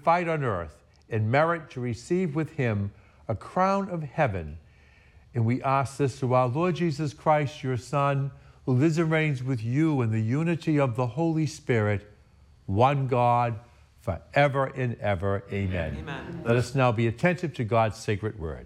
fight on earth and merit to receive with him a crown of heaven. And we ask this through our Lord Jesus Christ, your Son, who lives and reigns with you in the unity of the Holy Spirit, one God, forever and ever. Amen. Amen. Let us now be attentive to God's sacred word.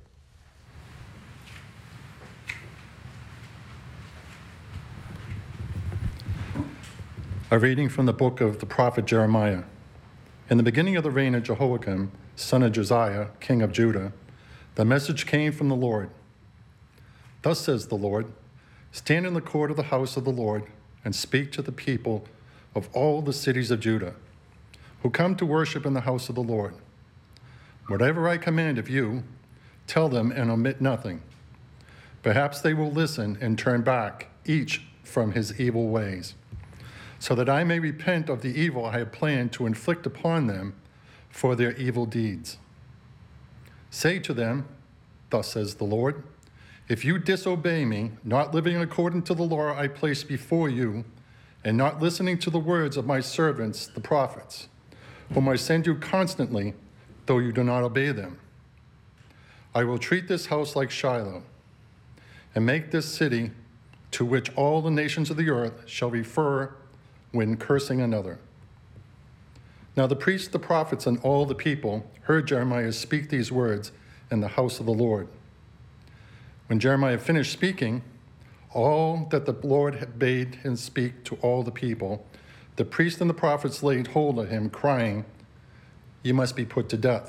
A reading from the book of the prophet Jeremiah. In the beginning of the reign of Jehoiakim, son of Josiah, king of Judah, the message came from the Lord. Thus says the Lord, stand in the court of the house of the Lord and speak to the people of all the cities of Judah who come to worship in the house of the Lord. Whatever I command of you, tell them and omit nothing. Perhaps they will listen and turn back, each from his evil ways, so that I may repent of the evil I have planned to inflict upon them for their evil deeds. Say to them, thus says the Lord, if you disobey me, not living according to the law I place before you, and not listening to the words of my servants, the prophets, whom I send you constantly, though you do not obey them, I will treat this house like Shiloh, and make this city to which all the nations of the earth shall refer when cursing another. Now the priests, the prophets, and all the people heard Jeremiah speak these words in the house of the Lord. When Jeremiah finished speaking all that the Lord had bade him speak to all the people, the priests and the prophets laid hold of him, crying, you must be put to death.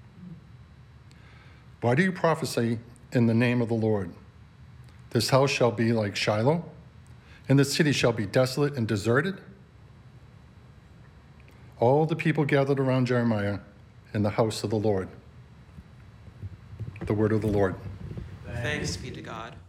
Why do you prophesy in the name of the Lord? This house shall be like Shiloh, and the city shall be desolate and deserted. All the people gathered around Jeremiah in the house of the Lord. The word of the Lord. Thanks be to God.